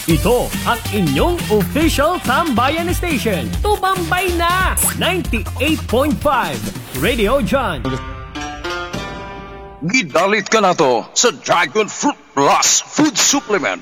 Ito ang inyong official Tambayan Station. Tumambay na! 98.5 Radio John. Gidalit ka na to sa Dragon Fruit Plus Food Supplement.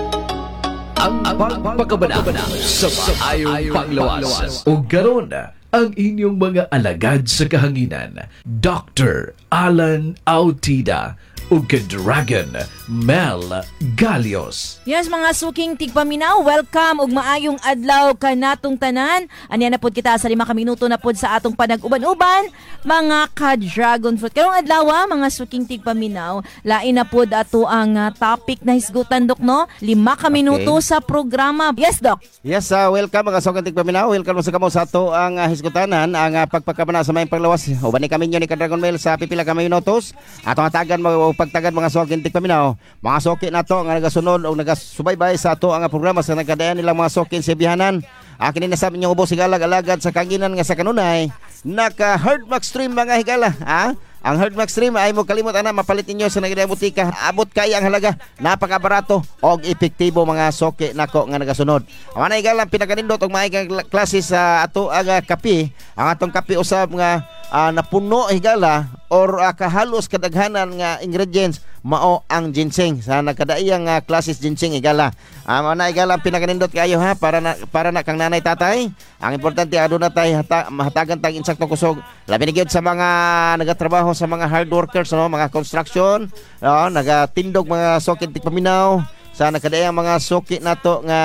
Ang pagpakabana sa maayong panglawas. O garon ang inyong mga alagad sa kahanginan. Dr. Alan Autida o Dragon Mel Galios. Yes, mga suking tigpaminaw, welcome ug maayong adlaw kanatong tanan. Anya na pod kita sa 5 minuto na pod sa atong panag-uban-uban, mga ka-dragon fruit. Karong adlaw, mga suking tigpaminaw, lain na pod ato ang topic na hisgutan, Dok, no? 5 ka minuto sa programa. Yes, Dok. Yes, welcome mga suking tigpaminaw. Welcome sa kamo sa ato ang hisgutanan, ang pagpagkabana sa mayang panglawas. Uban ni kami ni ka-Dragon Mel sa pipila ka minutos. Atong atagan pagtagad mga suking tigpaminaw. Mga suki na to nga nagasunod o nagasubaybay sa ato ang programa sa nagkadayan nilang mga sukin sa bihanan. Akin na sabi niyo ubos higalag alagad sa kanginan nga sa kanunay. Naka Hardmax Stream mga higala. Ang Hardmax Stream ay mo kalimot ana mapalit ninyo sa nagdayang butika. Abot kay ang halaga, napakabarato og epektibo mga suki nako nga nagasunod. Ang ana higala pinakanindot og maayong klase sa ato ang kape. Ang atong kape usab nga napuno higala or kahalos kadaghanan nga ingredients mao ang ginseng sa nagkadaiyang klases ginseng higala. Ana higala pinakanindot kayo ha para na kang nanay tatay. Ang importante aduna tay mahatagan tag insaktong kusog. Labi na gyud sa mga nagatrabaho sa mga hard workers, no, mga construction, nagatindog mga suki tigpaminaw sa nagkadaiyang mga suki nato nga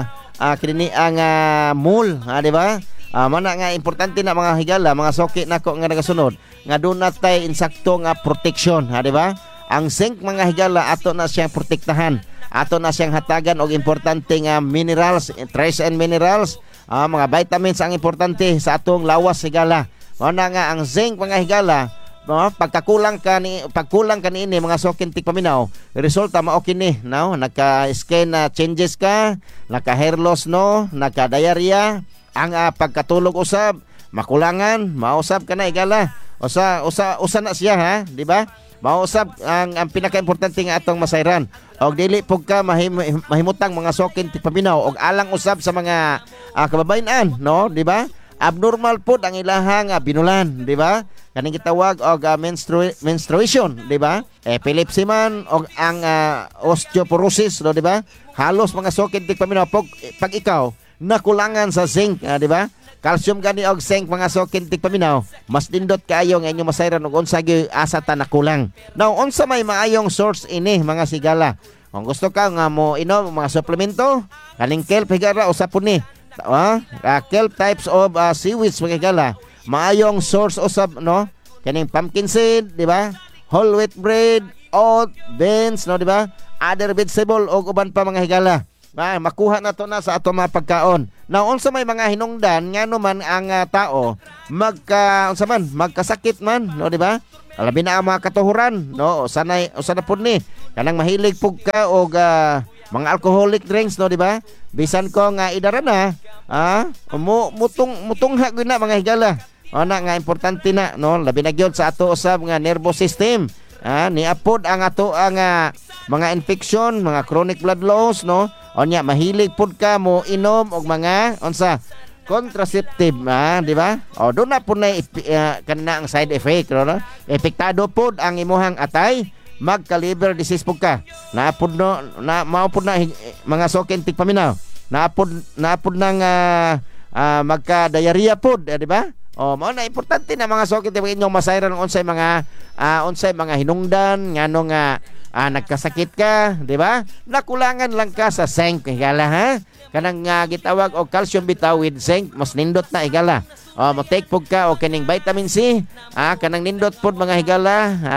kini ang mall, di ba? Mana nga importante na mga higala, mga suki nako nga nagasunod nga doon natay insakto nga protection, di ba? Ang zinc mga higala ato na siyang protektahan, ato na siyang hatagan og importante nga minerals, trace and minerals, mga vitamins ang importante sa atong lawas higala. Mana nga ang zinc mga higala, pagkulang ka ni mga sukin tigpaminaw, resulta mao kini, no? Nagka-skin changes ka, naka-hair loss, no, naka-diarrhea, ang pagkatulog usab makulangan, mausab ka na higala. Usa na siya, ha, di ba? Mausab ang pinaka-importante nga atong masayran. Og dili pug ka mahimutang mga sukin tigpaminaw og alang usab sa mga kababayan-an, no, di ba? Abnormal pod ang ilahang binulan, di ba? Kaning gitawag og menstruation, di ba? Epilepsy man og ang osteoporosis, no, di ba? Halos mga sukin tigpaminaw pag ikaw nakulangan sa zinc, di ba? Calcium gani og zinc mga sukin tigpaminaw, mas dindot kaayo nga inyong masayran og unsa gyud asa ta nakulang. Now, unsa may maayong source ini mga sigala? Kung gusto ka nga mo inom mga suplemento, kaning kelp higara usap po ni. Kelp types of seaweeds mga higala. Maayong source usab, no? Kaning pumpkin seed, di ba? Whole wheat bread, oat, beans, no, di ba? Other vegetable og uban pa mga higala. Makuha na to na sa ato mga pagkaon. Now, unsa may mga hinungdan nga naman ang tao magkasakit man, no, di ba? Alabi na ang mga katuhuran, no? Usa na pud ni kanang mahilig pug ka og mga alcoholic drinks, no, di ba? Bisan ko nga idara na, mutungha gyud na mga higala. Ana nga importante na, no, labi na gyud sa ato usab nga nervous system. Niapod ang ato ang mga infection, mga chronic blood loss, no? Onya mahilig pud ka mo inom og mga contraceptive, di ba? O do na pud na kanina ang side effect, no? Epektado pud ang imuhang atay, magka-liver disease pud ka. Naapod no na mao pud na mga sukin tigpaminaw. Naapod nang magka-diarrhea pud, di ba? Mao na importante na mga sukin tigpaminaw inyong masayran unsay mga hinungdan ngano nga nagkasakit ka, di ba? Nakulangan lang ka sa zinc higala, ha? Kanang gitawag og calcium bitaw with zinc, mas nindot na higala. Mo take pug ka og kaning vitamin C, kanang nindot pud mga higala,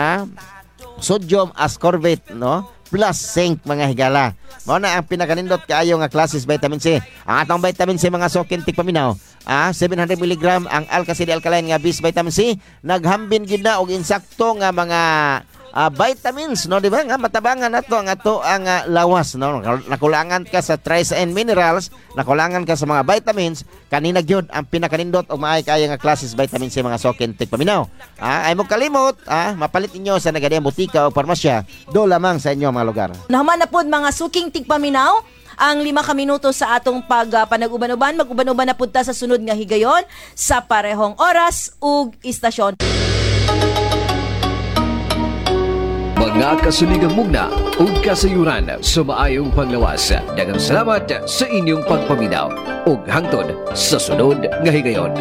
sodium ascorbate, no? Plus zinc mga higala. Mao na ang pinakanindot kaayo nga klases vitamin C. Ang atong vitamin C mga sukin tigpaminaw, 700 mg ang alkali alkaline nga bis vitamin C, naghambin gid na og insakto nga mga vitamins, no, di ba? Nga matabangan nato ang ato ang lawas, no. Nakulangan ka sa trace and minerals, nakulangan ka sa mga vitamins, kanina gyud ang pinakanindot og maay kaya nga klases vitamin C mga sukin tigpaminaw. Ay mo kalimot, mapalit inyo sa nagadayang butika o parmasya do lamang sa inyo mga lugar. Naman na pod mga suking tigpaminaw, ang 5 ka minuto sa atong panag-uban-uban. Mag-uban-uban na punta sa sunod nga higayon sa parehong oras ug istasyon. Mga kasuligang mugna ug kasayuran sa maayong panglawas. Daghang salamat sa inyong pagpaminaw ug hangtod sa sunod nga higayon.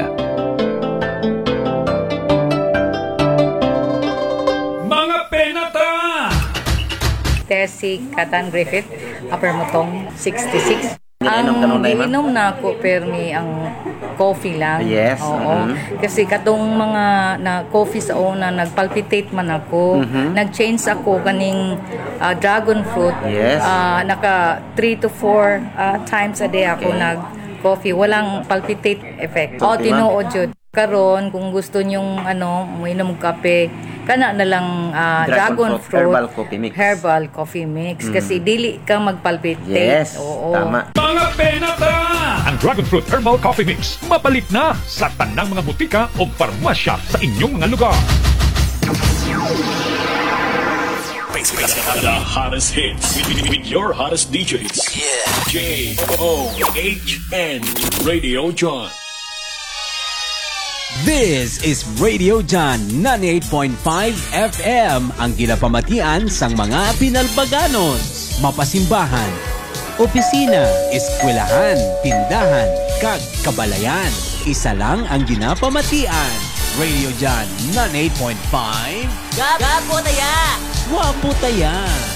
Mga penata! Tessie Katan Griffith, Upper Motong, 66. Iniinom ka nung na, ma'am? Giinom na ako permi ang coffee lang. Yes, Oo. Kasi katong mga na coffee sa una, nagpalpitate man ako. Nag-change ako kaning dragon fruit. Yes. Naka 3 to 4 times a day ako nag-coffee. Walang palpitate effect. O, Okay, tinuod yun. Karon kung gusto nyong uminom kape, kana na lang dragon fruit herbal coffee mix kasi dili ka magpalpitate. Yes, Oo. tama. Mga penata! Ang Dragon Fruit Herbal Coffee Mix mapalit na sa tanang mga butika o farmasya sa inyong mga lugar. The hottest hits with your hottest DJs. Yeah. J-O-H-N Radio John. This is Radio John 98.5 FM, ang ginapamatian sang mga Pinalbaganos, mapasimbahan, opisina, eskwelahan, tindahan, kag kabalayan. Isa lang ang ginapamatian. Radio John 98.5. Gapo taya! Wapo taya!